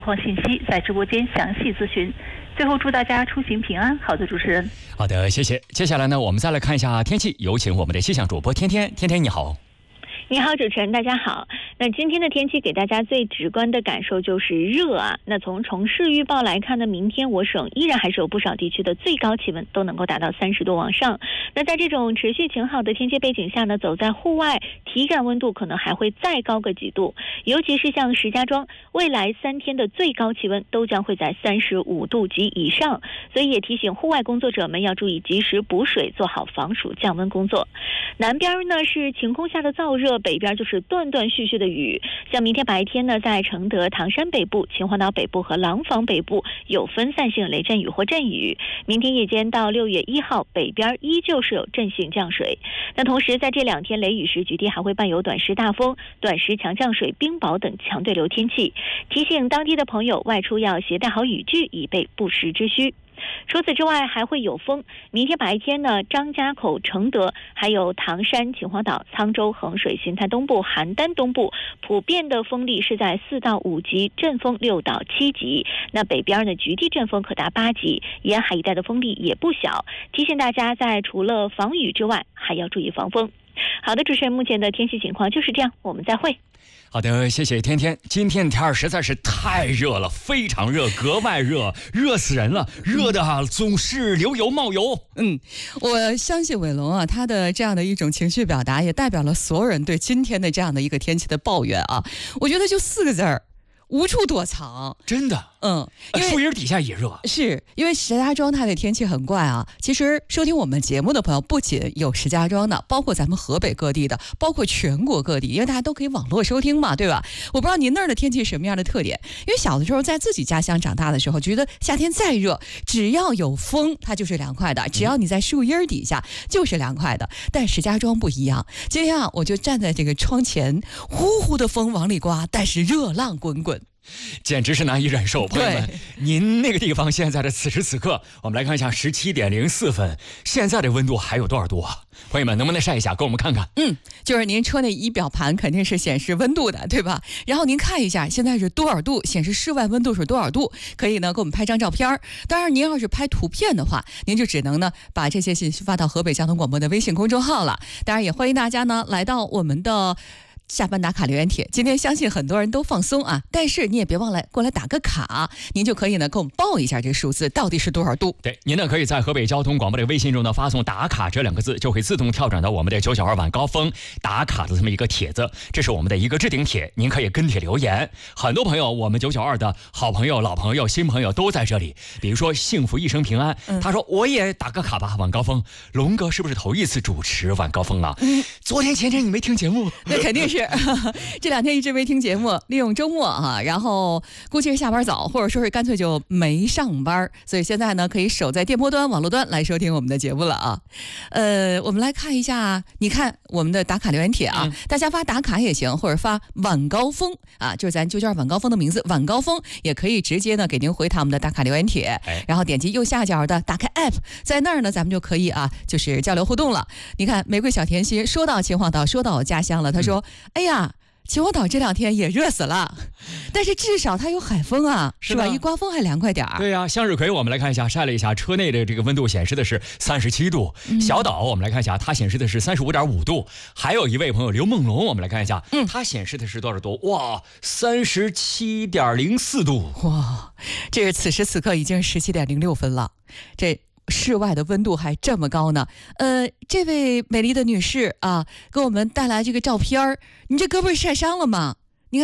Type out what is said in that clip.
况信息在直播间详细咨询。最后祝大家出行平安。好的，主持人。 好的，谢谢。接下来呢，我们再来看一下天气，有请我们的气象主播天天。天天你好。 你好，主持人，大家好。那今天的天气给大家最直观的感受就是热啊。那从城市预报来看呢，明天我省依然还是有不少地区的最高气温都能够达到30度往上。那在这种持续晴好的天气背景下呢，走在户外，体感温度可能还会再高个几度。尤其是像石家庄，未来3天的最高气温都将会在35度及以上，所以也提醒户外工作者们要注意及时补水，做好防暑降温工作。南边呢是晴空下的燥热，北边就是断断续续的雨。像明天白天呢，在承德、唐山北部、秦皇岛北部和廊坊北部有分散性雷阵雨或阵雨。明天夜间到6月1号，北边依旧是有阵性降水。那同时在这2天雷雨时，局地还会伴有短时大风、短时强降水、冰雹等强对流天气，提醒当地的朋友外出要携带好雨具，以备不时之需。除此之外还会有风，明天白天呢，张家口、承德还有唐山、秦皇岛、沧州、衡水、邢台东部、邯郸东部普遍的风力是在4到5级，阵风6到7级。那北边呢，局地阵风可达8级，沿海一带的风力也不小，提醒大家在除了防雨之外还要注意防风。好的，主持人，目前的天气情况就是这样，我们再会。 好的，谢谢天天。今天天儿实在是太热了，非常热，格外热，热死人了，热的总是流油冒油。 我相信伟龙啊，他的这样的一种情绪表达，也代表了所有人对今天的这样的一个天气的抱怨啊。我觉得就4个字儿：无处躲藏。 真的。树荫底下也热， 是因为石家庄它的天气很怪啊。其实收听我们节目的朋友不仅有石家庄的，包括咱们河北各地的，包括全国各地，因为大家都可以网络收听嘛，对吧？我不知道您那儿的天气什么样的特点，因为小的时候在自己家乡长大的时候，觉得夏天再热，只要有风它就是凉快的，只要你在树荫底下就是凉快的。但石家庄不一样，今天啊，我就站在这个窗前，呼呼的风往里刮，但是热浪滚滚， 简直是难以忍受。朋友们，您那个地方现在的此时此刻，我们来看一下17:04分，现在的温度还有多少度啊？朋友们，能不能晒一下给我们看看？ 就是您车内仪表盘肯定是显示温度的，对吧？然后您看一下现在是多少度，显示室外温度是多少度，可以呢给我们拍张照片。当然您要是拍图片的话，您就只能呢把这些信息发到河北交通广播的微信公众号了。当然也欢迎大家呢来到我们的下班打卡留言帖。今天相信很多人都放松啊，但是你也别忘了过来打个卡，您就可以呢给我们报一下这个数字到底是多少度。 对，您呢可以在河北交通广播的微信中呢发送打卡这2个字，就会自动跳转到我们的992晚高峰打卡的这么一个帖子，这是我们的一个置顶帖，您可以跟帖留言。很多朋友，我们992的好朋友、老朋友、新朋友都在这里，比如说幸福一生平安，他说我也打个卡吧，晚高峰。龙哥是不是头一次主持晚高峰啊？昨天前天你没听节目？ 那肯定是这2天一直没听节目，利用周末啊，然后估计是下班早，或者说是干脆就没上班，所以现在呢可以守在电波端、网络端来收听我们的节目了啊。我们来看一下，你看我们的打卡留言帖啊，大家发打卡也行，或者发晚高峰啊，就是咱992晚高峰的名字，晚高峰也可以直接呢给您回弹我们的打卡留言帖，然后点击右下角的打开 app， 在那儿呢咱们就可以啊，就是交流互动了。你看玫瑰小甜心说到秦皇岛，说到我家乡了，他说哎呀，秦皇岛这2天也热死了，但是至少它有海风啊，是吧？一刮风还凉快点儿。 对呀，向日葵我们来看一下，晒了一下，车内的这个温度显示的是37度。小岛我们来看一下，它显示的是35.5度。还有一位朋友刘梦龙，我们来看一下，它显示的是多少度？哇，37.04度。 哇，这是此时此刻已经17:06分了。这室外的温度还这么高呢。这位美丽的女士啊，给我们带来这个照片，你这胳膊晒伤了吗？